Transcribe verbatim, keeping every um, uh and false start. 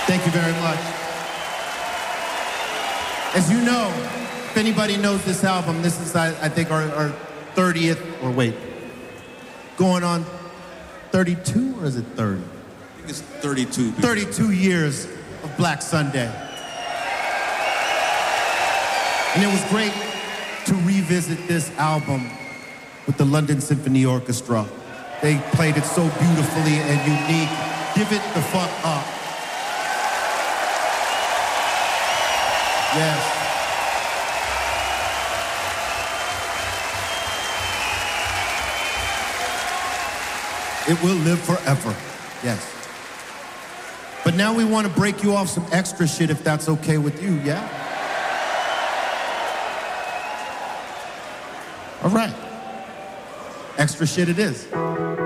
Thank you very much. As you know, if anybody knows this album, this is, I, I think, our, our thirtieth, or wait, going on thirty-two, or is it thirty? I think it's thirty-two. thirty-two years of Black Sunday. And it was great to revisit this album with the London Symphony Orchestra. They played it so beautifully and unique. Give it the fuck up. Yes. It will live forever. Yes. But now we want to break you off some extra shit if that's okay with you, yeah? All right. Extra shit it is.